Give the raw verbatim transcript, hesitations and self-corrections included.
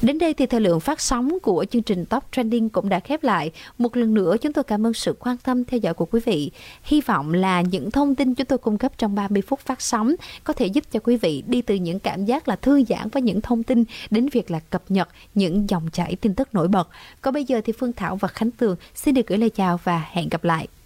Đến đây thì thời lượng phát sóng của chương trình Top Trending cũng đã khép lại. Một lần nữa chúng tôi cảm ơn sự quan tâm theo dõi của quý vị. Hy vọng là những thông tin chúng tôi cung cấp trong ba mươi phút phát sóng có thể giúp cho quý vị đi từ những cảm giác là thư giãn với những thông tin đến việc là cập nhật những dòng chảy tin tức nổi bật. Còn bây giờ thì Phương Thảo và Khánh Tường xin được gửi lời chào và hẹn gặp lại.